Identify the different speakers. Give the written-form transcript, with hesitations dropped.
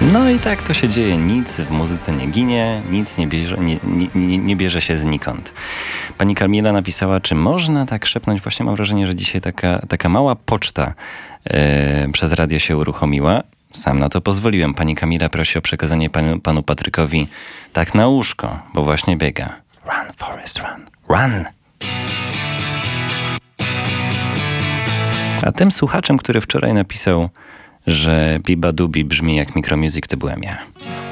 Speaker 1: No i tak to się dzieje. Nic w muzyce nie ginie, nic nie bierze się znikąd. Pani Kamila napisała, czy można tak szepnąć? Właśnie mam wrażenie, że dzisiaj taka mała poczta przez radio się uruchomiła. Sam na to pozwoliłem. Pani Kamila prosi o przekazanie panu Patrykowi tak na łóżko, bo właśnie biega. Run, Forest, run. Run! A tym słuchaczem, który wczoraj napisał, że Biba Dubi brzmi jak Micromusic, to byłem ja.